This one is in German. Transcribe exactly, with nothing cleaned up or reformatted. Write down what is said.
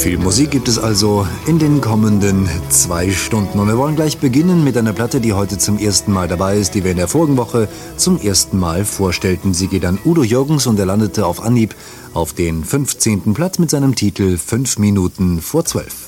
Viel Musik gibt es also in den kommenden zwei Stunden. Und wir wollen gleich beginnen mit einer Platte, die heute zum ersten Mal dabei ist, die wir in der vorigen Woche zum ersten Mal vorstellten. Sie geht an Udo Jürgens und er landete auf Anhieb auf den fünfzehnten Platz mit seinem Titel Fünf Minuten vor zwölf.